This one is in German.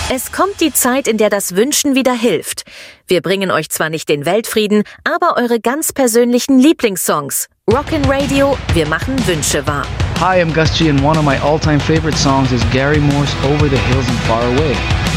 Es kommt die Zeit, in der das Wünschen wieder hilft. Wir bringen euch zwar nicht den Weltfrieden, aber eure ganz persönlichen Lieblingssongs. Rockin' Radio, wir machen Wünsche wahr. Hi, I'm Gus G and one of my all-time favorite songs is Gary Moore's Over the Hills and Far Away.